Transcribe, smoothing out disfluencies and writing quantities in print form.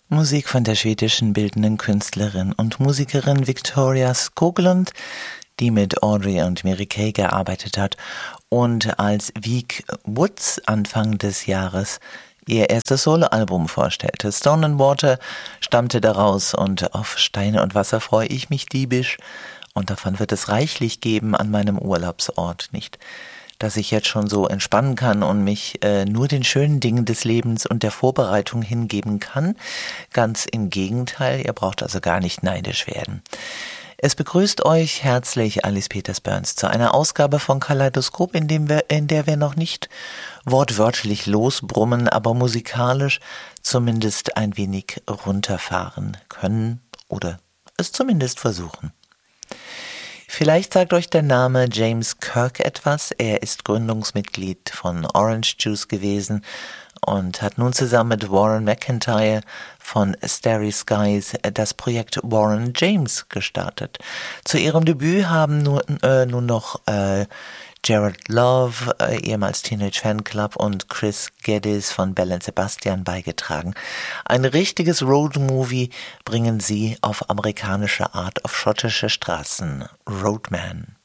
Musik von der schwedischen bildenden Künstlerin und Musikerin Victoria Skoglund, die mit Audrey und Mary Kay gearbeitet hat und als Week Woods Anfang des Jahres ihr erstes Soloalbum vorstellte. Stone and Water stammte daraus und auf Steine und Wasser freue ich mich diebisch und davon wird es reichlich geben an meinem Urlaubsort, nicht? Dass ich jetzt schon so entspannen kann und mich nur den schönen Dingen des Lebens und der Vorbereitung hingeben kann. Ganz im Gegenteil, ihr braucht also gar nicht neidisch werden. Es begrüßt euch herzlich Alice Peters-Burns zu einer Ausgabe von Kaleidoskop, in der wir noch nicht wortwörtlich losbrummen, aber musikalisch zumindest ein wenig runterfahren können oder es zumindest versuchen. Vielleicht sagt euch der Name James Kirk etwas. Er ist Gründungsmitglied von Orange Juice gewesen und hat nun zusammen mit Warren McIntyre von Starry Skies das Projekt Warren James gestartet. Zu ihrem Debüt haben nun noch Jared Love, ehemals Teenage Fanclub, und Chris Geddes von Belle und Sebastian beigetragen. Ein richtiges Roadmovie bringen sie auf amerikanische Art auf schottische Straßen. Roadman.